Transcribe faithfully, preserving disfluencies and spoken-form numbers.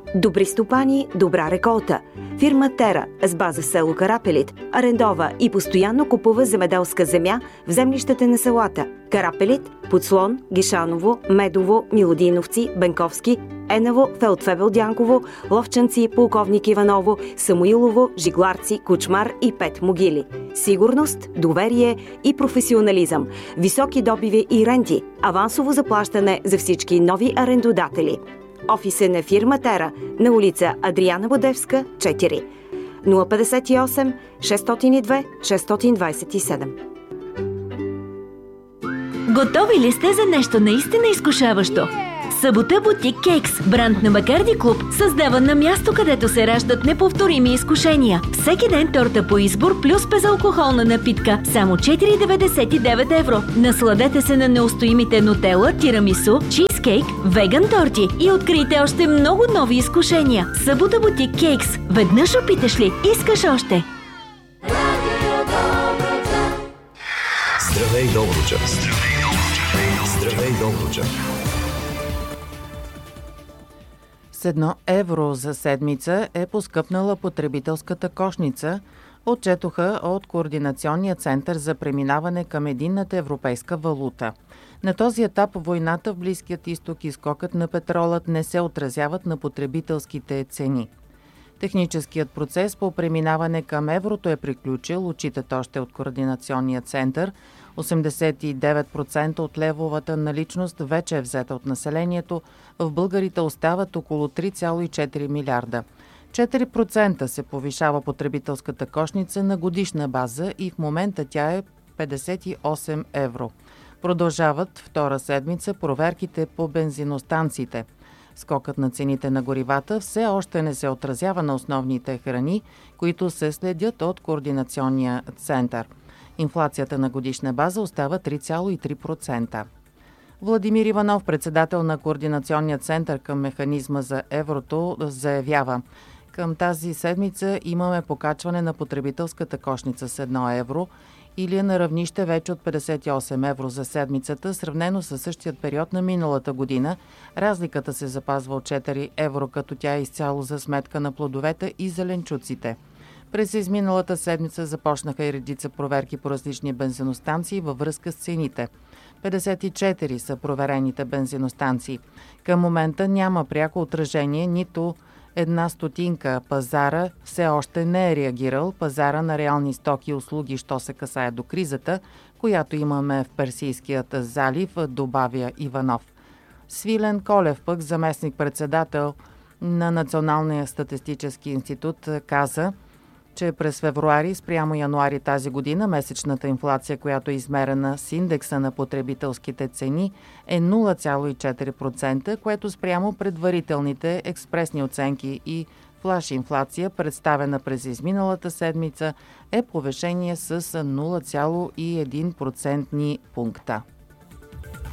Добри стопани, добра реколта. Фирма Тера с база в село Карапелит арендова и постоянно купува земеделска земя в землищата на селата Карапелит, Подслон, Гишаново, Медово, Милодиновци, Бенковски, Енево, Фелдфебел Дянково, Ловчанци, Полковник Иваново, Самуилово, Жигларци, Кучмар и Пет могили. Сигурност, доверие и професионализъм. Високи добиви и ренти. Авансово заплащане за всички нови арендодатели. Офис е на фирма Тера на улица Адриана Бодевска, четири. нула петдесет и осем шестстотин и две шестстотин двадесет и седем. Готови ли сте за нещо наистина изкушаващо? Събота Бутик Кейкс, бранд на Бакарди Клуб, създава на място, където се раждат неповторими изкушения. Всеки ден торта по избор плюс безалкохолна напитка. Само четири деветдесет и девет евро. Насладете се на неустоимите нутела, тирамису, чизкейк, веган торти и открийте още много нови изкушения. Събота Бутик Кейкс. Веднъж опиташ ли, искаш още. Здравей, Добруджа! Здравей, Добруджа! Здравей, Добруджа! С едно евро за седмица е поскъпнала потребителската кошница, отчетоха от Координационния център за преминаване към единната европейска валута. На този етап войната в Близкият изток и скокът на петролът не се отразяват на потребителските цени. Техническият процес по преминаване към еврото е приключил, отчитат още от Координационния център. осемдесет и девет процента от левовата наличност вече е взета от населението. В българите остават около три цяло и четири милиарда. четири процента се повишава потребителската кошница на годишна база и в момента тя е петдесет и осем евро. Продължават втора седмица проверките по бензиностанциите. Скокът на цените на горивата все още не се отразява на основните храни, които се следят от Координационния център. Инфлацията на годишна база остава три цяло и три процента. Владимир Иванов, председател на Координационния център към механизма за еврото, заявява: към тази седмица имаме покачване на потребителската кошница с едно евро или е на равнище вече от петдесет и осем евро за седмицата, сравнено с същия период на миналата година. Разликата се запазва от четири евро, като тя е изцяло за сметка на плодовете и зеленчуците. През изминалата седмица започнаха и редица проверки по различни бензиностанции във връзка с цените. петдесет и четири са проверените бензиностанции. Към момента няма пряко отражение, нито една стотинка. Пазара все още не е реагирал. Пазара на реални стоки и услуги, що се касае до кризата, която имаме в Персийският залив, добавя Иванов. Свилен Колев, пък заместник-председател на Националния статистически институт, каза, че през февруари спрямо януари тази година месечната инфлация, която е измерена с индекса на потребителските цени, е нула цяло и четири процента, което спрямо предварителните експресни оценки и флаш инфлация, представена през изминалата седмица, е повишение с нула цяло и един процентни пункта.